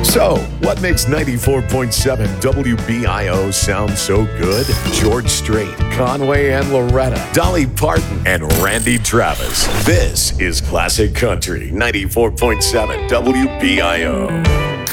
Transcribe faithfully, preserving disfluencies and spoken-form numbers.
So, what makes ninety-four point seven W B I O sound so good? George Strait, Conway and Loretta, Dolly Parton, and Randy Travis. This is Classic Country ninety-four point seven W B I O.